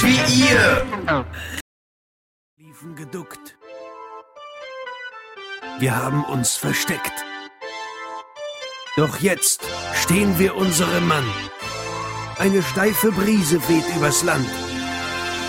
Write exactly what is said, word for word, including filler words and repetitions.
wie ihr. Liefen geduckt. Wir haben uns versteckt. Doch jetzt stehen wir unserem Mann. Eine steife Brise weht übers Land.